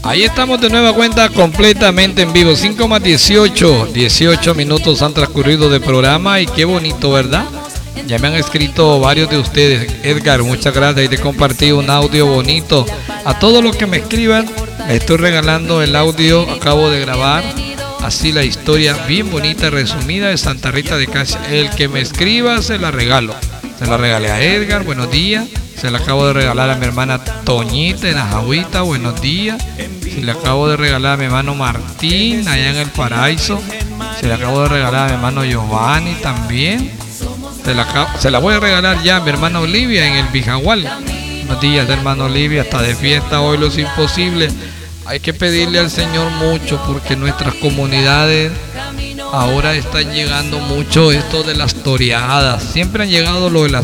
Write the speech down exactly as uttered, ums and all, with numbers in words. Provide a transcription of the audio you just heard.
Ahí estamos de nueva cuenta completamente en vivo. cinco más dieciocho, dieciocho minutos han transcurrido de programa y qué bonito, ¿verdad? Ya me han escrito varios de ustedes. Edgar, muchas gracias. Y te compartí un audio bonito. A todos los que me escriban, les estoy regalando el audio. Acabo de grabar así la historia bien bonita, resumida de Santa Rita de Casia. El que me escriba se la regalo. Se la regalé a Edgar, buenos días. Se la acabo de regalar a mi hermana Toñita en Ajahuita, buenos días. Se le acabo de regalar a mi hermano Martín allá en el Paraíso. Se le acabo de regalar a mi hermano Giovanni también. Se la, se la voy a regalar ya a mi hermana Olivia en el Bijahual. Buenos días, hermano Olivia, está de fiesta hoy los imposibles. Hay que pedirle al Señor mucho porque nuestras comunidades ahora están llegando mucho esto de las toreadas. Siempre han llegado lo de las